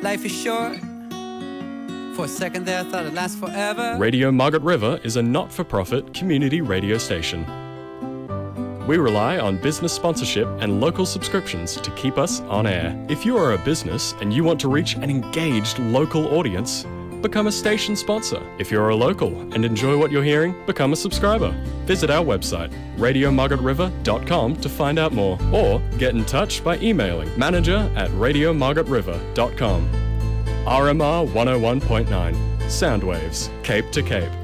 Life is short. For a second there, I thought it'd last forever. Radio Margaret River is a not-for-profit community radio station. We rely on business sponsorship and local subscriptions to keep us on air. If you are a business and you want to reach an engaged local audience, become a station sponsor. If you're a local and enjoy what you're hearing, become a subscriber. Visit our website, radiomargaretriver.com, to find out more, or get in touch by emailing manager@radiomargaretriver.com. RMR 101.9, Soundwaves, Cape to Cape.